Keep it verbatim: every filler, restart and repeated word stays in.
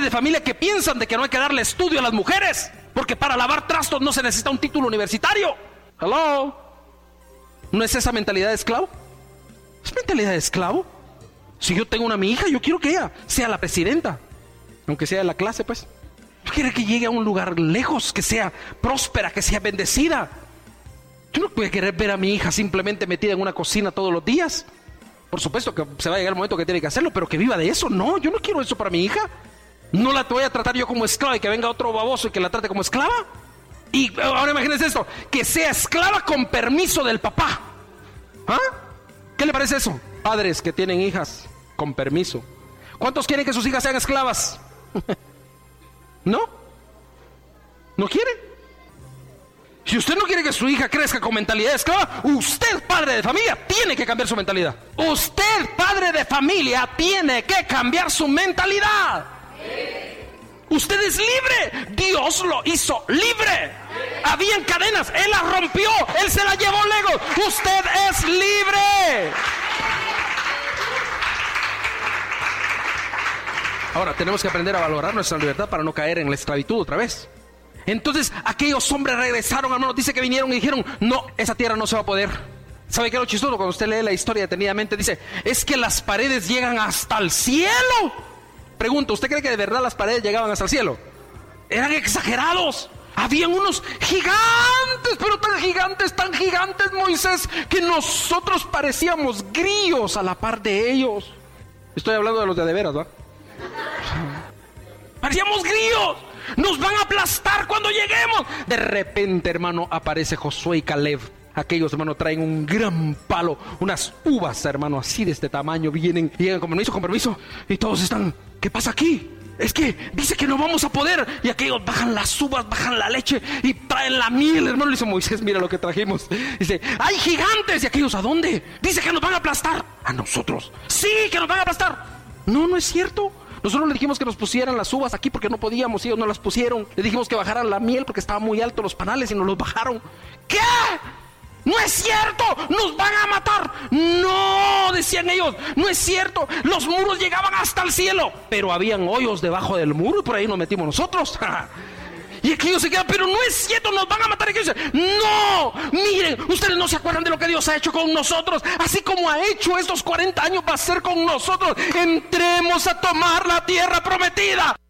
de familia que piensan de que no hay que darle estudio a las mujeres, porque para lavar trastos no se necesita un título universitario. Hello. ¿No es esa mentalidad de esclavo? ¿Es mentalidad de esclavo? Si yo tengo una mi hija, yo quiero que ella sea la presidenta, aunque sea de la clase, pues. Yo quiero que llegue a un lugar lejos, que sea próspera, que sea bendecida. Yo no voy a querer ver a mi hija simplemente metida en una cocina todos los días. Por supuesto que se va a llegar el momento que tiene que hacerlo, pero que viva de eso. No, yo no quiero eso para mi hija. No la voy a tratar yo como esclava y que venga otro baboso y que la trate como esclava. Y ahora imagínense esto, que sea esclava con permiso del papá. ¿Ah? ¿Qué le parece eso? Padres que tienen hijas con permiso. ¿Cuántos quieren que sus hijas sean esclavas? ¿No? ¿No quiere? Si usted no quiere que su hija crezca con mentalidad de esclava, usted, padre de familia, tiene que cambiar su mentalidad. Usted, padre de familia, tiene que cambiar su mentalidad. Usted es libre. Dios lo hizo libre. Habían cadenas, Él las rompió, Él se las llevó lejos. Usted es libre. Ahora tenemos que aprender a valorar nuestra libertad para no caer en la esclavitud otra vez. Entonces aquellos hombres regresaron, hermanos, dice que vinieron y dijeron: no, esa tierra no se va a poder. ¿Sabe qué es lo chistoso? Cuando usted lee la historia detenidamente, dice: es que las paredes llegan hasta el cielo. Pregunto, ¿usted cree que de verdad las paredes llegaban hasta el cielo? Eran exagerados. Habían unos gigantes, pero tan gigantes, tan gigantes, Moisés, que nosotros parecíamos grillos a la par de ellos. Estoy hablando de los de de veras, ¿va? Parecíamos grillos. Nos van a aplastar cuando lleguemos. De repente, hermano, aparece Josué y Caleb. Aquellos, hermano, traen un gran palo, unas uvas, hermano, así de este tamaño. Vienen, llegan con permiso, con permiso. Y todos están: ¿qué pasa aquí? Es que dice que no vamos a poder. Y aquellos bajan las uvas, bajan la leche y traen la miel, hermano. Le dice Moisés: mira lo que trajimos. Dice: ¡hay gigantes! Y aquellos: ¿a dónde? Dice que nos van a aplastar. ¿A nosotros? Sí, que nos van a aplastar. No, no es cierto. Nosotros le dijimos que nos pusieran las uvas aquí porque no podíamos, y ellos no las pusieron. Le dijimos que bajaran la miel porque estaban muy altos los panales y nos los bajaron. ¿Qué? ¡No es cierto! ¡Nos van a matar! ¡No! Decían ellos, no es cierto. Los muros llegaban hasta el cielo, pero habían hoyos debajo del muro y por ahí nos metimos nosotros. Y aquellos se quedan: pero no es cierto, nos van a matar. Y aquellos dicen: no, miren, ustedes no se acuerdan de lo que Dios ha hecho con nosotros. Así como ha hecho estos cuarenta años, va a ser con nosotros. Entremos a tomar la tierra prometida.